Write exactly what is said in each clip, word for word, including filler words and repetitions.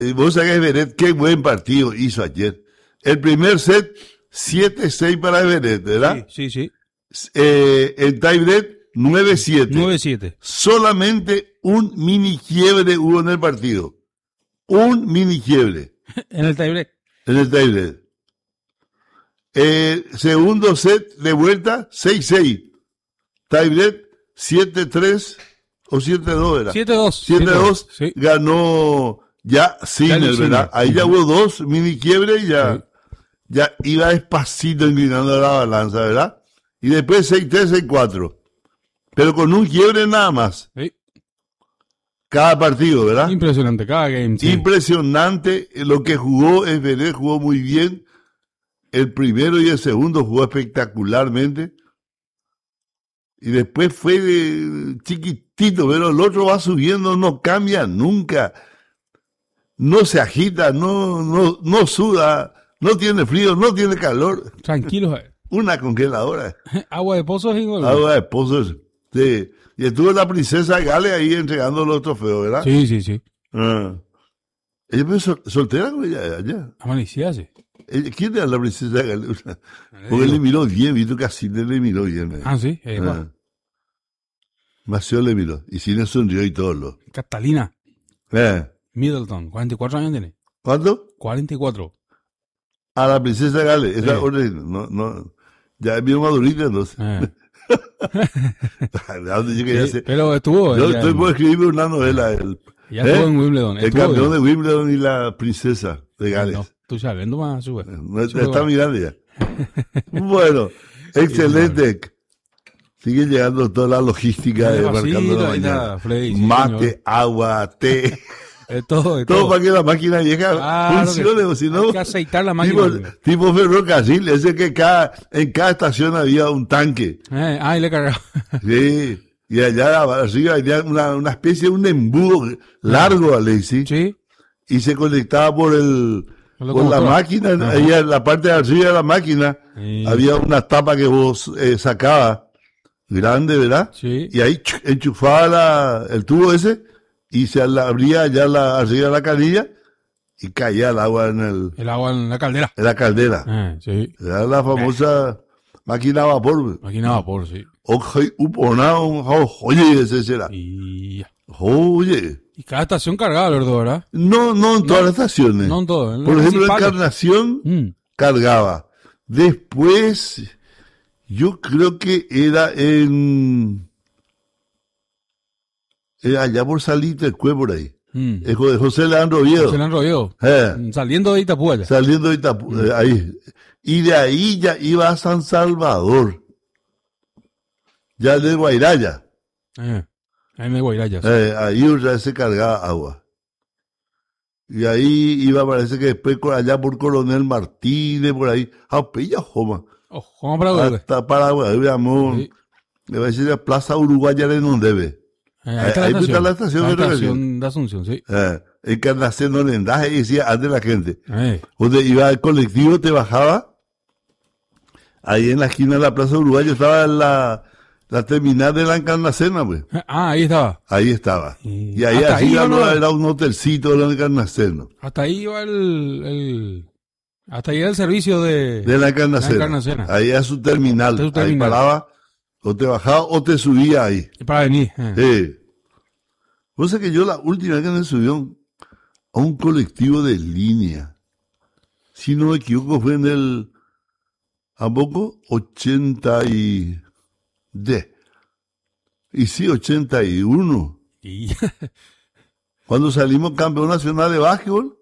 Vos sabés, Everett, qué buen partido hizo ayer. El primer set, siete seis para Everett, ¿verdad? Sí, sí, sí. Eh, el tiebreak, nueve siete. nueve siete. Solamente un mini quiebre hubo en el partido. Un mini quiebre. En el tiebreak. En el tiebreak. Eh, segundo set de vuelta, seis seis. Tiebreak, siete tres o siete dos era. siete dos. siete dos Sí. Ganó ya Sinner, ¿verdad? Ahí ya hubo dos mini quiebres y ya, sí. ya iba despacito inclinando la balanza, ¿verdad? Y después seis tres, seis cuatro. Pero con un quiebre nada más. Sí. Cada partido, ¿verdad? Impresionante, cada game. Sí. Impresionante. Lo que jugó Esveré jugó muy bien. El primero y el segundo jugó espectacularmente. Y después fue de chiquitito, pero el otro va subiendo, no cambia nunca. No se agita, no, no, no suda, no tiene frío, no tiene calor. Tranquilo. Una congeladora. Agua de pozos y gol. Agua de pozos. Sí. Y estuvo la princesa Gale ahí entregando los trofeos, ¿verdad? Sí, sí, sí. Ah. Ella fue sol- soltera con ella allá. Amanecía, sí. ¿Quién era la princesa Gale? Porque él le miró bien, viste que así le miró bien. ¿eh? Ah, sí. Eh, ah. Mació le miró. Y sí le sonrió y todo lo. Catalina. Eh. Middleton, cuarenta y cuatro años tiene. ¿Cuánto? cuarenta y cuatro. A la princesa Gale. Esa Eh. orden, no, no. Ya es bien madurita entonces. Eh. yo quería Sí, hacer? pero estuvo. Yo ella, estoy por escribir una novela. El, ya estuvo ¿eh? en Wimbledon. El estuvo campeón bien. de Wimbledon y la princesa de Gales. No, tú sabes, vendo más, sube. No, Sube está más. mirando ya. Bueno, excelente. Sigue llegando toda la logística de Vacío, Marcando la ahí Mañana. nada, Freddy, sí, Mate, señor. agua, té. De todo, de Todo todo. para que la máquina vieja Claro funcione, que o si hay no. que aceitar la máquina. Tipo, tipo ferrocarril, ese que cada, en cada estación había un tanque. Eh, ah, y le cargaba. Sí. Y allá arriba había una, una especie de un embudo largo, Alexis. Sí. Y se conectaba por el, La por la locomotora. máquina, Ajá. ahí en la parte de arriba de la máquina, Sí. había una tapa que vos eh, sacabas, grande, ¿verdad? Sí. Y ahí ch- enchufaba la, el tubo ese, y se la abría ya la, arriba de la canilla, y caía el agua en el, El agua en la caldera. en la caldera. Eh, sí. Era la famosa máquina a vapor. Máquina a vapor, sí. Oye, upona, oye, ese será. Y, ya. Oye. y cada estación cargaba, Alberto, ¿verdad? No, no en todas No, las estaciones. No en todo. En Por las ejemplo, principales. Encarnación Mm. cargaba. Después, yo creo que era en... Era allá por Salita el Cue, por ahí. Mm. El de José Leandro Oviedo. Se le enrolló. Eh, Mm, Saliendo de Itapúa ya. saliendo de Itapu- eh, ahí. Y de ahí ya iba a San Salvador. Ya de Guairaya. Eh. Ahí me voy a ir allá. sí. Eh, ahí otra vez se cargaba agua. Y ahí iba, parece que después por allá por Coronel Martínez, por ahí. Ah, pilla, joma. Ojo, vamos para Uruguay. Hasta Paraguay, veamos. Sí. Le va a decir la Plaza Uruguaya de no debe. Eh, ahí está ahí la está estación. la estación La de Reversión. estación de Asunción, sí. Eh, Encarnación no le endaje y decía, ande la gente. Eh. Donde iba el colectivo, te bajaba. Ahí en la esquina de la Plaza Uruguaya estaba la, la terminal de la Encarnacena, pues. Ah, ahí estaba. Ahí estaba. Y Y ahí hasta ahí arriba iba, no, ¿no? era un hotelcito de la Encarnacena. Hasta ahí iba el, el hasta ahí era el servicio de, De la Encarnacena. La Encarnacena. Ahí a su terminal. De su Ahí terminal. paraba, o te bajaba o te subía ahí. para venir. Eh. Sí. Vos sabés que yo la última vez que me subió a un colectivo de línea, si no me equivoco, fue en el, ¿a poco? ochenta y... de. Y sí, ochenta y uno. Y Cuando salimos campeón nacional de básquetbol.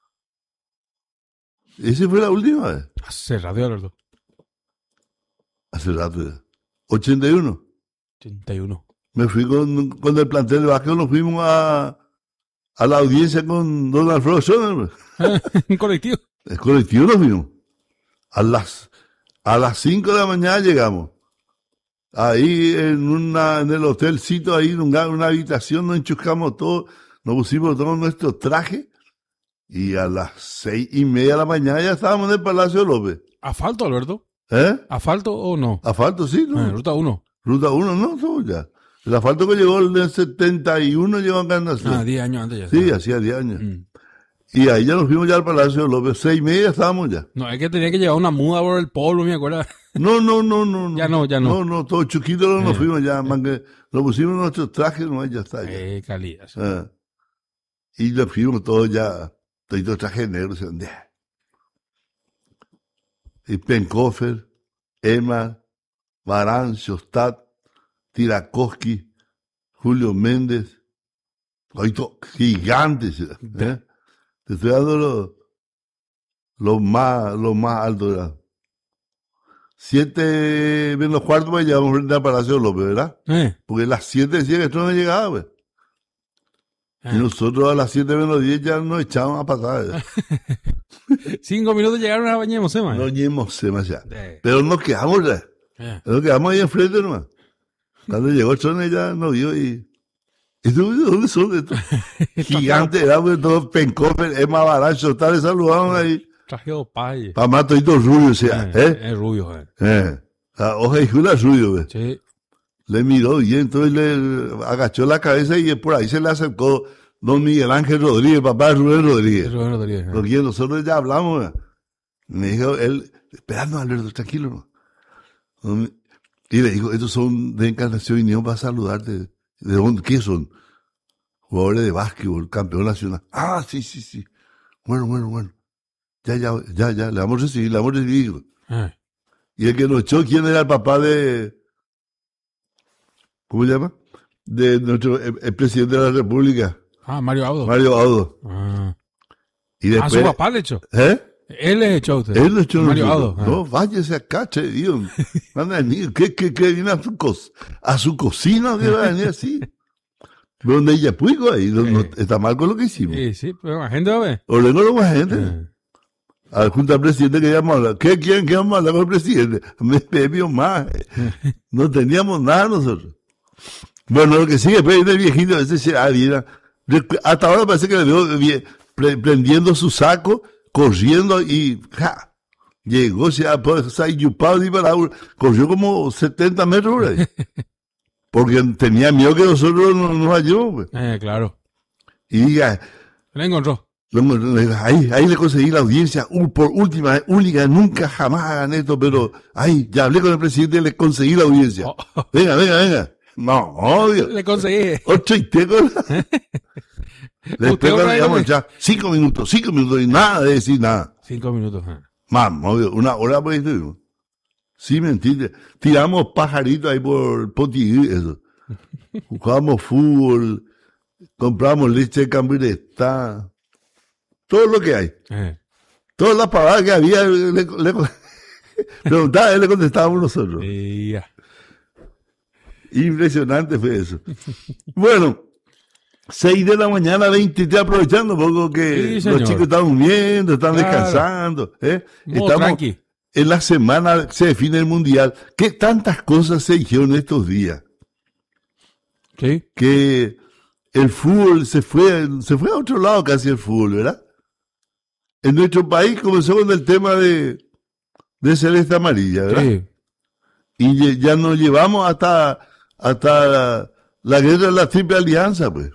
Esa fue la última vez. hace rato, Alberto. Hace rato ya. ochenta y uno. ochenta y uno. Me fui con, con el plantel de básquetbol, nos fuimos a, a la audiencia con don Alfredo Schoner. Un colectivo. El colectivo nos fuimos. A las, a las cinco de la mañana llegamos. Ahí en una, en el hotelcito, ahí en una, una habitación, nos enchuscamos todo, nos pusimos todos nuestros trajes. Y a las seis y media de la mañana ya estábamos en el Palacio López. ¿Asfalto, Alberto? ¿Eh? ¿Asfalto o no? Asfalto, sí, ¿no? Eh, ruta uno. Ruta uno, no, todo ya. El asfalto que llegó en el setenta y uno llegó a Encarnación. Ah, diez años antes ya. Sí, está. hacía diez años. Mm. Y ahí ya nos fuimos ya al Palacio López, seis y media estábamos ya. No, es que tenía que llevar una muda por el polvo, me acuerdo. No, no, no, no. Ya no, ya no. No, no, todo chiquito no nos Eh. fuimos ya, man, que nos pusimos nuestros trajes, no, ya está. Ya. Eh, calidad. Sí. Ah. Y nos fuimos todos ya, todos trajes negros. Y Penkofer, Emma, Barán, Shostat, Tirakoski, Julio Méndez, oito, gigantes. ¿eh? Te estoy dando los lo más, lo más altos. ¿verdad? Siete menos cuarto para llegar frente al Palacio López, ¿verdad? Eh. Porque las siete decía que esto no llegaba, pues. Eh. Y nosotros a las siete menos diez ya nos echábamos a pasar. ¿verdad? Cinco minutos llegaron a Bañemos, ¿eh, man? No lleguemos demasiado. Eh. Pero nos quedamos ya. Eh. Nos quedamos ahí enfrente nomás. Cuando llegó el Chone ya nos vio y... ¿Y tú, de dónde son estos? Gigantes, éramos todos Penkofer, Emma Baracho, tal, les saludaban ahí. Traje dos payes. Pa' más toditos rubios, o sea, ¿eh? Es rubio, eh. Eh. La hoja y jula rubio, ¿ves? Sí. Le miró y entonces le agachó la cabeza y por ahí se le acercó don Miguel Ángel Rodríguez, papá de Rubén Rodríguez. Rubén Rodríguez. Con quien nosotros ya hablamos, ¿verdad? Me dijo él, esperando Alberto, tranquilo, ¿no? Y le dijo, estos son de Encarnación y vinieron para saludarte. ¿De dónde? ¿Qué son? Jugadores de básquetbol, campeón nacional. Ah, sí, sí, sí. Bueno, bueno, bueno. Ya, ya, ya, ya, le vamos a recibir, le vamos a recibir. Eh. Y el que nos echó, ¿quién era el papá de... ¿Cómo se llama? De nuestro, el, el presidente de la República. Ah, Mario Audo. Mario Audo. Ah. Y Ah, después... su papá le echó. ¿Eh? Él le echó a usted. Él lo echó. Mario nosotros. Audo. No, váyase acá, che, Dios. Anda, niño, ¿qué, qué, qué viene a su, cos, a su cocina? ¿Qué va a venir así? Donde ella puigo ahí, no, no, está mal con lo que hicimos. Sí, sí, pero la gente va a ver. O luego no más gente. Eh. Al junta al presidente que llamamos a hablar. ¿Qué quieren que vamos a hablar con el presidente? Me bebió más. No teníamos nada nosotros. Bueno, lo que sigue, pero el viejito ese se adhiera. Hasta ahora parece que le veo bien, pre, prendiendo su saco, corriendo y ja, llegó, se ha yupado y para corrió como setenta metros por ahí. Porque tenía miedo que nosotros nos, nos hallemos. Pues. Eh, claro. Y diga, Le encontró. Ahí, ahí le conseguí la audiencia, uh, por última vez, única, nunca jamás hagan esto, pero ahí, ya hablé con el presidente y le conseguí la audiencia. Oh. Venga, venga, venga. No, obvio. Le conseguí. Ocho y teco. Después cuando llegamos ya, cinco minutos, cinco minutos y nada de decir nada. Cinco minutos. Eh. Más, obvio, una hora por ahí estuvimos. Sí, mentira. Tiramos pajaritos ahí por Potiguí, eso. Jugábamos fútbol, compramos leche de Cambirestá. Todo lo que hay. Eh. Todas las pavadas que había, le, le preguntaba, él le contestábamos nosotros. Y ya. Impresionante fue eso. Bueno, seis de la mañana, veintitrés, aprovechando un poco que Sí, los chicos están durmiendo, están Claro. descansando. ¿eh? Modo Estamos tranqui. en la semana, se define el mundial. ¿Qué tantas cosas se dijeron estos días? Sí. Que el fútbol se fue, se fue a otro lado casi el fútbol, ¿verdad? En nuestro país comenzó con el tema de, de celeste amarilla, ¿verdad? Sí. Y ya nos llevamos hasta, hasta la, la guerra de la Triple Alianza, pues.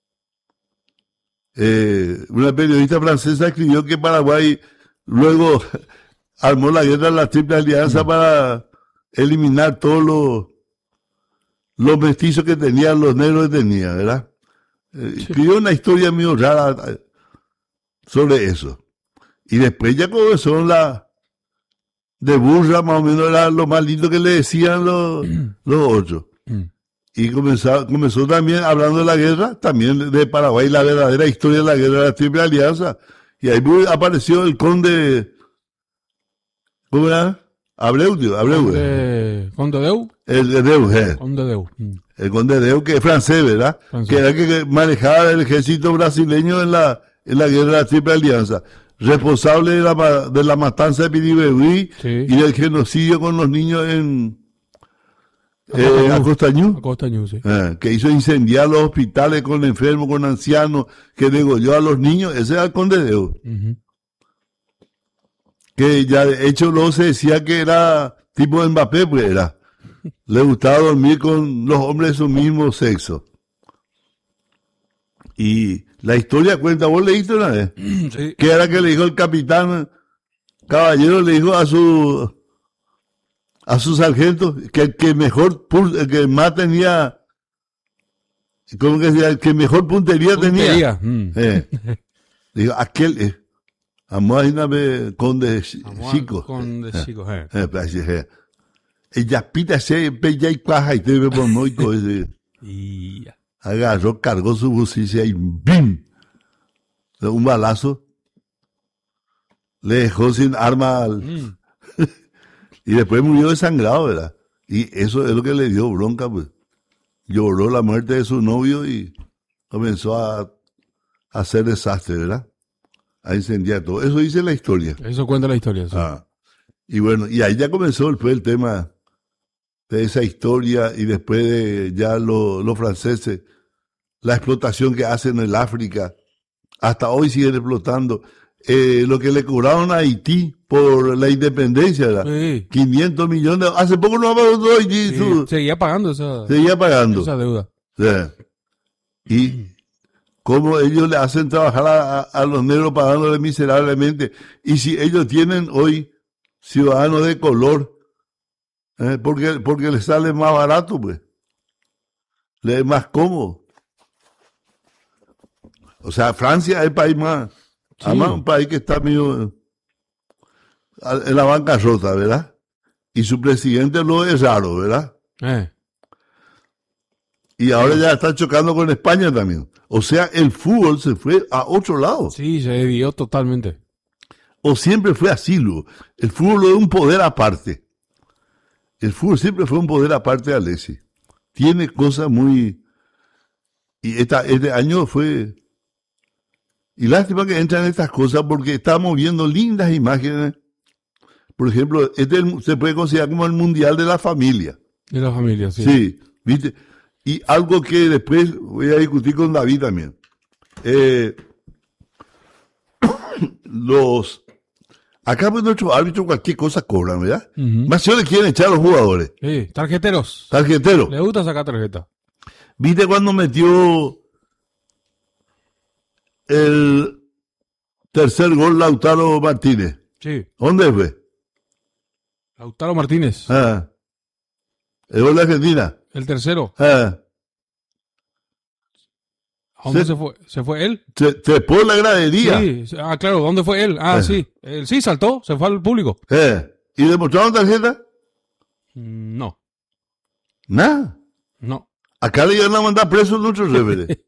Eh, una periodista francesa escribió que Paraguay luego armó la guerra de la Triple Alianza mm. para eliminar todos los, los mestizos que tenían, los negros que tenían, ¿verdad? Eh, sí. Escribió una historia muy rara sobre eso. Y después ya comenzó la de burra, más o menos era lo más lindo que le decían los, mm. los otros. Mm. Y comenzó, comenzó también hablando de la guerra, también de Paraguay, la verdadera historia de la guerra de la Triple Alianza. Y ahí apareció el conde, ¿cómo era? Abreu, tío, Abreu. Conde, conde Deu. El de Deu, eh. Conde Deu. Mm. El conde Deu, que es francés, ¿verdad? Francés. Que era que manejaba el ejército brasileño en la, en la guerra de la Triple Alianza. Responsable de la, de la matanza de Piribebuy sí. y del genocidio con los niños en eh, Acostañú, Acostañú sí. eh, que hizo incendiar los hospitales con enfermos, con ancianos, que degolló a los niños. Ese era el conde Deu. Uh-huh. Que ya de hecho luego se decía que era tipo Mbappé, pues era. Le gustaba dormir con los hombres de su mismo sexo. Y la historia cuenta, vos leíste una vez, Sí. que era que le dijo el capitán Caballero, le dijo a su a su sargento que el que mejor, el que más tenía, ¿cómo que decía? El que mejor puntería, Puntería, tenía. mm. Eh. Digo, aquel es. Amo a una vez con de Vamos a- chico. Con de chicos, eh. Eh, pues, eh. Ella pita se pella y cuaja y te ve por moico ese. Y ya. Agarró, cargó su bucilla y ¡bim! De un balazo. Le dejó sin arma al- Mm. y después murió desangrado, ¿verdad? Y eso es lo que le dio bronca, pues. Lloró la muerte de su novio y comenzó a, a hacer desastre, ¿verdad? A incendiar todo. Eso dice la historia. Eso cuenta la historia. Sí. Ah. Y bueno, y ahí ya comenzó fue el tema de esa historia y después de ya lo- los franceses, la explotación que hacen en el África, hasta hoy siguen explotando. Eh, lo que le cobraron a Haití por la independencia, ¿verdad? Sí. quinientos millones, hace poco no pagó Haití, Sí, su- seguía pagando esa, seguía pagando. esa deuda. Sí. Y cómo ellos le hacen trabajar a, a- a los negros pagándole miserablemente. Y si ellos tienen hoy ciudadanos de color, eh, porque, porque les sale más barato, pues. Les es más cómodo. O sea, Francia es el país más, Sí. además un país que está medio eh, en la bancarrota, ¿verdad? Y su presidente lo es raro, ¿verdad? Eh. Y ahora ya está chocando con España también. O sea, el fútbol se fue a otro lado. Sí, se desvió totalmente. O siempre fue así, Lu. El fútbol es un poder aparte. El fútbol siempre fue un poder aparte de Alessi. Tiene cosas muy... Y esta, este año fue... Y lástima que entran estas cosas porque estamos viendo lindas imágenes. Por ejemplo, este es el- se puede considerar como el Mundial de la Familia. De la familia, sí. Sí, ¿viste? Y algo que después voy a discutir con David también. Eh, los... Acá pues nuestros árbitros cualquier cosa cobran, ¿verdad? Ujú. Más si le quieren echar a los jugadores. Sí, tarjeteros. Tarjetero. Le gusta sacar tarjeta. ¿Viste cuando metió el tercer gol Lautaro Martínez? Sí. ¿Dónde fue? Lautaro Martínez. Ah. El gol de Argentina. El tercero. Ah. ¿A dónde Sí. se fue? ¿Se fue él? Se trepó la gradería. Sí. Ah, claro. ¿Dónde fue él? Ah, Eh. sí. Él sí saltó. Se fue al público. Eh. ¿Y le mostraron tarjeta? Mm, No. Nada. No. Acá le iban a mandar presos nuestros rebeldes.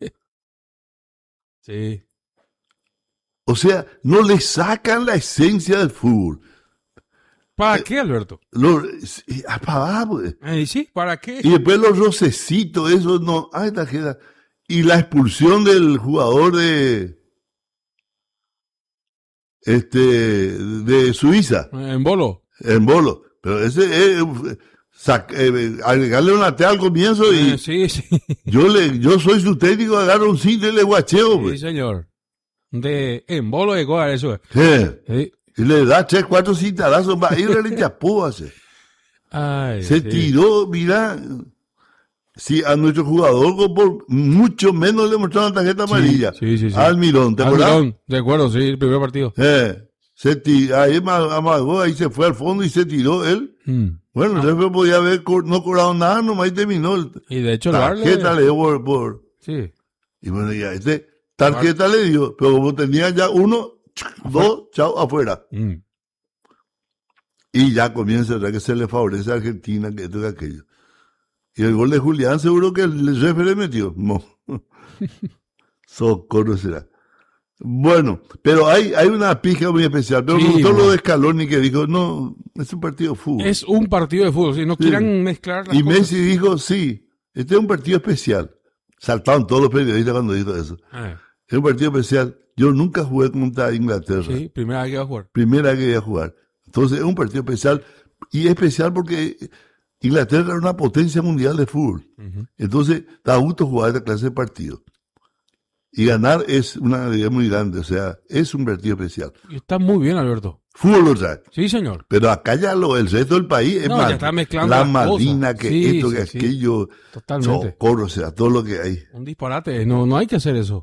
Sí. O sea, no le sacan la esencia del fútbol. ¿Para qué, Alberto? Lo, y, ah, para abajo, pues. Eh, sí, ¿para qué? Y después los rocecitos, eso no. Ay, tarjeta. Y la expulsión del jugador de. Este. De Suiza, En bolo. en bolo. Pero ese es. sac- eh, agregarle una T al comienzo y Eh, sí, sí. yo le yo soy su técnico, agarro un cinto y le guacheo, Sí, pues. señor. De en bolo de Goa, eso es. Eh, Sí. Y le da tres, cuatro cintarazos, va a ir a la chapó, hace. Ay, Se sí. tiró, mira. Si a nuestro jugador por mucho menos le mostraron tarjeta Sí, amarilla. sí, sí, sí. Almirón, ¿te acuerdas? Almirón, de acuerdo, sí, el primer partido. Eh, se tiró, ahí ma- amagó, ahí se fue al fondo y se tiró él. Mm. Bueno, el jefe podía haber co- no cobrado nada, nomás y terminó. El, Y de hecho, el VAR le- tarjeta le dio por, por- Sí. Y bueno, ya este, tarjeta le dio, pero como tenía ya uno, dos, chao, afuera. Mm. Y ya comienza, ¿verdad? Que se le favorece a Argentina, que esto y aquello. Y el gol de Julián, seguro que el jefe le metió. No. Socorro será. Bueno, pero hay, hay una pija muy especial. Pero Sí, me gustó bueno. lo de Scaloni que dijo, no, es un partido de fútbol. Es un partido de fútbol, si no Sí. quieran mezclar las Y cosas. Messi dijo, sí, este es un partido especial. Saltaron todos los periodistas cuando dijo eso. Eh, Es un partido especial. Yo nunca jugué contra Inglaterra. sí, primera vez que va a jugar. Primera vez que voy a jugar. Entonces es un partido especial. Y es especial porque Inglaterra era una potencia mundial de fútbol. Ujú. Entonces da gusto jugar esta clase de partido. Y ganar es una alegría muy grande. O sea, es un partido especial. Y está muy bien, Alberto. Fútbol lo trae. Sí, señor. Pero acá ya lo, el resto del país es No, más. ya está mezclando la las Malvina, cosas. que Sí, esto, sí, que sí. aquello. Totalmente. Socorro, o sea, todo lo que hay. Un disparate. No, no hay que hacer eso.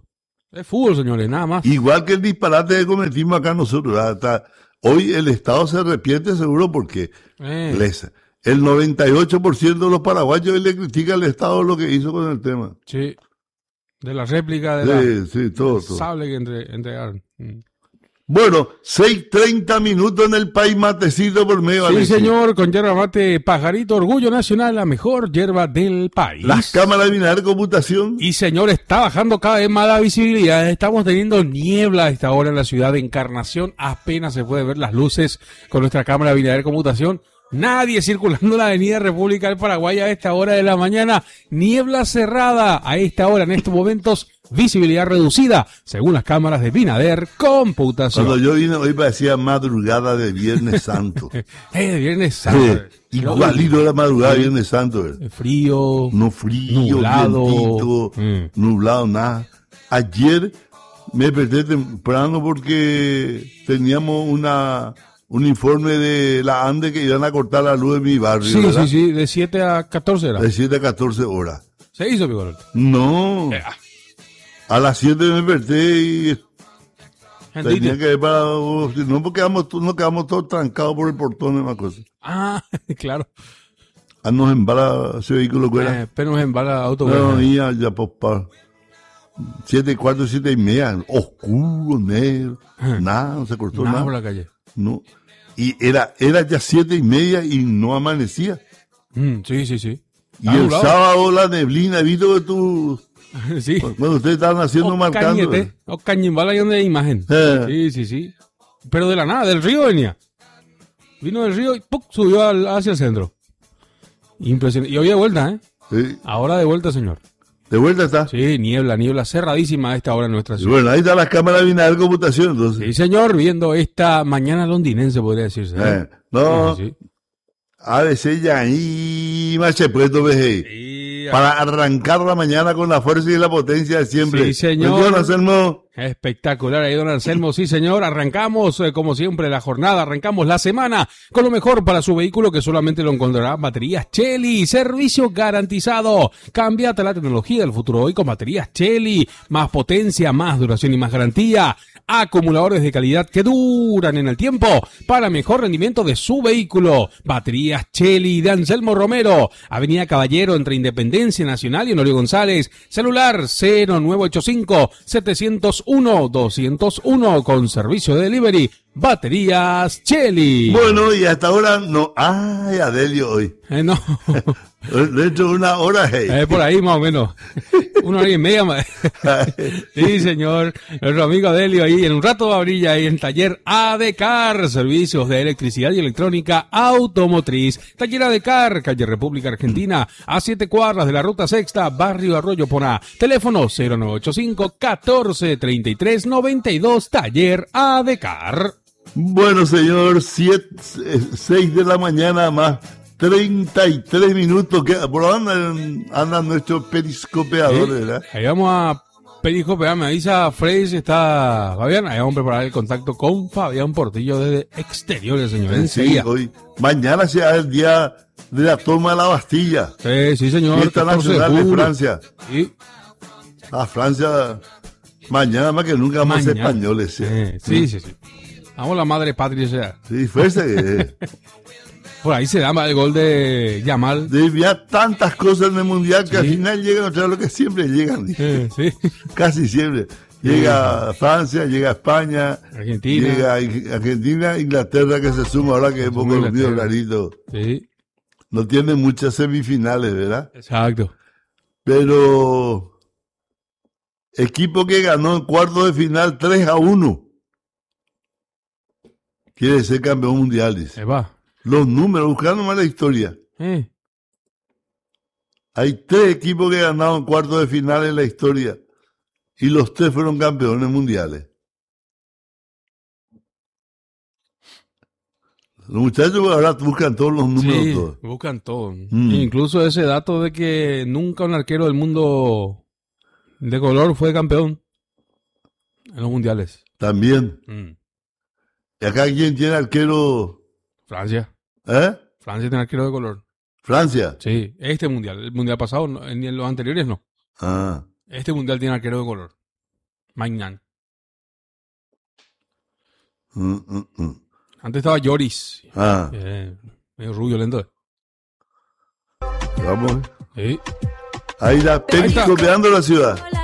Es fútbol, señores, nada más. Igual que el disparate que cometimos acá nosotros. Hasta hoy el Estado se arrepiente seguro porque Eh. les, el noventa y ocho por ciento de los paraguayos le critica al Estado lo que hizo con el tema. Sí. De la réplica de Sí, la sí, todo, del todo. sable que entre- entregaron. Mm. Bueno, seis treinta minutos en el país, matecito por medio. Sí, Alexis. señor, con yerba mate Pajarito, orgullo nacional, la mejor yerba del país. Las cámaras de Binader Computación. Y señor, está bajando cada vez más la visibilidad. Estamos teniendo niebla a esta hora en la ciudad de Encarnación. Apenas se puede ver las luces con nuestra cámara de Binader Computación. Nadie circulando en la avenida República del Paraguay a esta hora de la mañana. Niebla cerrada a esta hora, en estos momentos. Visibilidad reducida, según las cámaras de Binader Computación. Cuando yo vine hoy parecía madrugada de Viernes Santo. Eh, Viernes Santo. Sí, igualito la madrugada de Viernes Santo. ¿verdad? Frío. No frío, Nublado. vientito, Mm. nublado, nada. Ayer me desperté temprano porque teníamos una un informe de la ANDE que iban a cortar la luz de mi barrio, Sí, ¿verdad? sí, sí, de siete a catorce era. De siete a catorce horas. Se hizo, Picolote. No, Eh, a las siete me desperté y tenía gentita. que ver para... No, porque quedamos, no quedamos todos trancados por el portón y más cosas. Ah, claro. Ah, nos embala ese vehículo que era. Eh, pero nos embala auto. No, bueno. niña, ya pues para siete y cuarto, siete y media, oscuro, negro, Ajá. nada, no se cortó Nada nada. por la calle. No. Y era, era ya siete y media y no amanecía. Mm, sí, sí, sí. Y Ah, el nublado. sábado la neblina, visto que tú, Sí. bueno, ustedes estaban haciendo O marcando. cañete, o cañimbala y donde hay imagen. Eh. Sí, sí, sí. Pero de la nada, del río venía. Vino del río y ¡puc! Subió al- hacia el centro. Impresionante. Y hoy de vuelta, ¿eh? Sí. Ahora de vuelta, señor. De vuelta está. Sí, niebla, niebla cerradísima a esta hora en nuestra Y ciudad. bueno, ahí está las cámaras de Binader Computación, entonces. Sí, señor, viendo esta mañana londinense, podría decirse. ¿eh? Eh, no, Sí, sí, a veces ya ahí, mache puesto, veje. sí. Para arrancar la mañana con la fuerza y la potencia de siempre. Sí, señor. ¿Me entiendes, Anselmo? Espectacular ahí, don Anselmo. Sí, señor. Arrancamos, eh, como siempre, la jornada. Arrancamos la semana con lo mejor para su vehículo, que solamente lo encontrará en baterías Cheli. Servicio garantizado. Cámbiate la tecnología del futuro hoy con baterías Cheli. Más potencia, más duración y más garantía. Acumuladores de calidad que duran en el tiempo para mejor rendimiento de su vehículo. Baterías Cheli de Anselmo Romero. Avenida Caballero entre Independencia Nacional y Honorio González. Celular cero nueve ocho cinco, setecientos uno, doscientos uno con servicio de delivery. Baterías Cheli. Bueno, y hasta ahora no. Ay, Adelio hoy. Eh, no. Dentro de una hora, hey. Eh, por ahí más o menos. Una hora y media más. Sí, señor. Nuestro amigo Adelio ahí en un rato va a abrir ya ahí en Taller Adecar, servicios de electricidad y electrónica automotriz. Taller Adecar, calle República Argentina, a siete cuadras de la Ruta Sexta, barrio Arroyo Poná. Teléfono cero nueve ocho cinco, catorce, treinta y tres, noventa y dos, Taller Adecar. Bueno, señor, siete, eh, seis de la mañana más treinta y tres minutos. Que, por ahora andan, andan nuestros periscopeadores, Sí, ¿verdad? ahí vamos a periscopear, me avisa Freddy si está Fabián, ahí vamos a preparar el contacto con Fabián Portillo desde exteriores, señor, Sí, enseguida. hoy. Mañana será el día de la toma de la Bastilla. Sí, sí, señor. Fiesta catorce nacional de julio. Francia. Sí, A Francia, mañana más que nunca vamos a ser mañana. españoles. ¿sí? Eh, sí, sí, sí. Vamos la madre patria, o sea. Sí, fuerza. eh. Por ahí se llama el gol de Yamal. Debía tantas cosas en el mundial que Sí. al final llegan otra vez lo que siempre llegan. Eh, sí. Casi siempre. Llega Francia, llega España, Argentina. llega In- Argentina, Inglaterra que se suma ahora que es suma poco medio Inglaterra. rarito. Sí, No tiene muchas semifinales, ¿verdad? exacto. Pero equipo que ganó en cuartos de final tres a uno. Quiere ser campeón mundial, dice. Se va. Los números, buscando más la historia. Eh, Hay tres equipos que ganaron cuartos de final en la historia. Y los tres fueron campeones mundiales. Los muchachos ahora buscan todos los números. sí, todos. buscan todo. Mm. Incluso ese dato de que nunca un arquero del mundo de color fue campeón en los mundiales. También. Mm. ¿Y acá quién tiene arquero? Francia. ¿Eh? Francia tiene arquero de color. Francia. Sí, este mundial. El mundial pasado, no, ni en los anteriores no. Ah. Este mundial tiene arquero de color. Magnan. Mm, mm, mm. Antes estaba Lloris. Ah, Eh, medio rubio, lento. vamos. Sí. Ahí está, Penny está. copiando la ciudad.